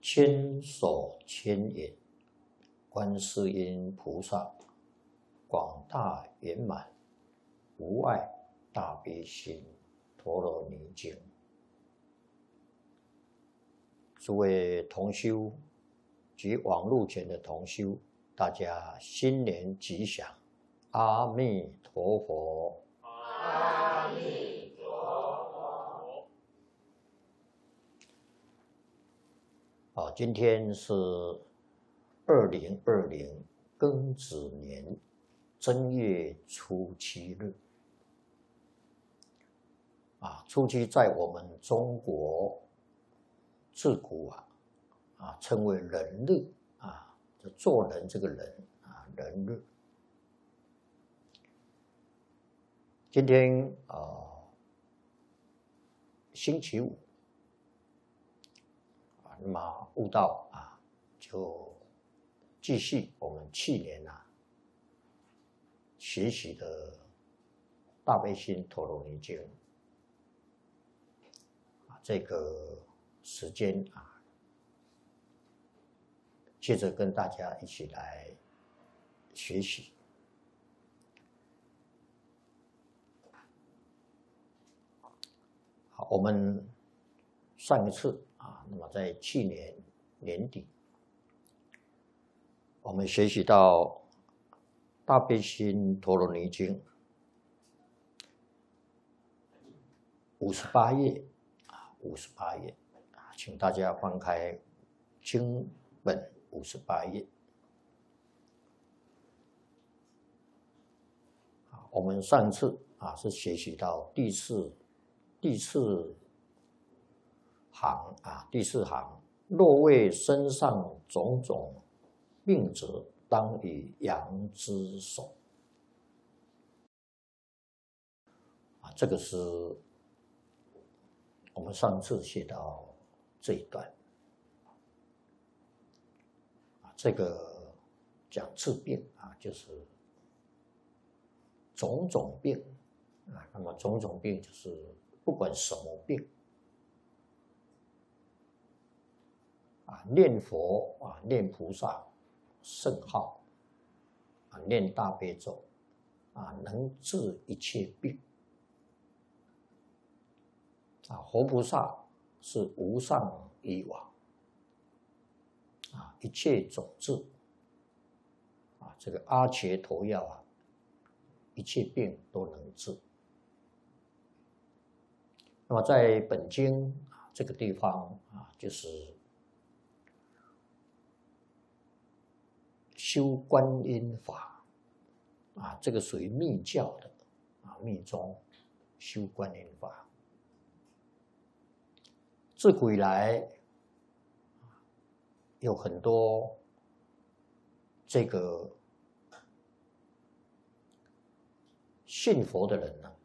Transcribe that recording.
千手千眼，观世音菩萨，广大圆满，无碍大悲心，陀罗尼经。诸位同修及网络前的同修，大家新年吉祥！阿弥陀佛！ 阿弥陀佛！ 好，今天是2020庚子年正月初7日。初七在我们中国自古称为人日就做人这个人人日。今天星期五那么悟道就继续我们去年学习的大悲心陀罗尼经这个时间接着跟大家一起来学习。好，我们上一次那么在去年年底，我们学习到大悲心陀罗尼经58页58页请大家翻开经本58页。我们上次是学习到第四行第四行，若为身上种种病者，当以扬之手。这个是我们上次学到这一段。这个讲治病就是种种病那么种种病就是不管什么病念佛念菩萨圣号念大悲咒能治一切病活菩萨是无上医王一切种治这个阿伽陀药一切病都能治。那么在本经这个地方就是修观音法这个属于密教的密宗修观音法。自古以来有很多这个信佛的人